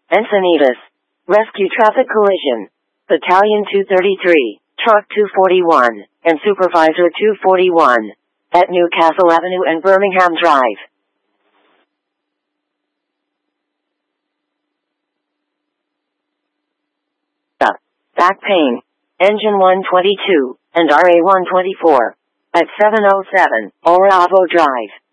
Encinitas. Rescue traffic collision. Battalion 233, Truck 241, and Supervisor 241. At Newcastle Avenue and Birmingham Drive. Back pain. Engine 122, and RA 124. At 707, Oravo Drive.